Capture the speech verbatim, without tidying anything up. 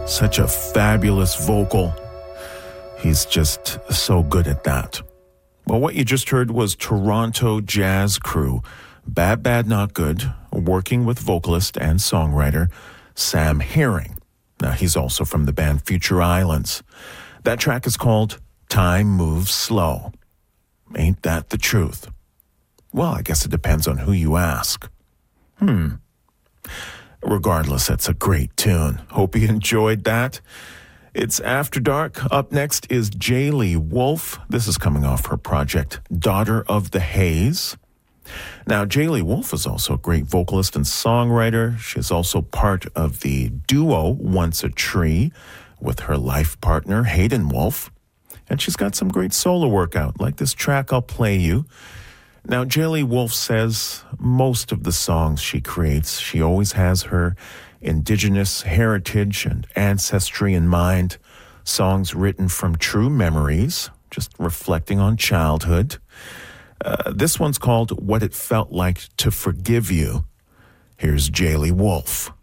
Such a fabulous vocal. He's just so good at that. Well, what you just heard was Toronto Jazz Crew, Bad Bad Not Good, working with vocalist and songwriter Sam Herring. Now, he's also from the band Future Islands. That track is called Time Moves Slow. Ain't that the truth? Well, I guess it depends on who you ask. Hmm. Regardless, it's a great tune. Hope you enjoyed that. It's After Dark. Up next is Jaylee Wolf. This is coming off her project, Daughter of the Haze. Now, Jaylee Wolf is also a great vocalist and songwriter. She's also part of the duo Once a Tree with her life partner, Hayden Wolf. And she's got some great solo work out, like this track I'll play you. Now, Jaylee Wolf says most of the songs she creates, she always has her Indigenous heritage and ancestry in mind. Songs written from true memories, just reflecting on childhood. Uh, this one's called What It Felt Like to Forgive You. Here's Jaylee Wolf.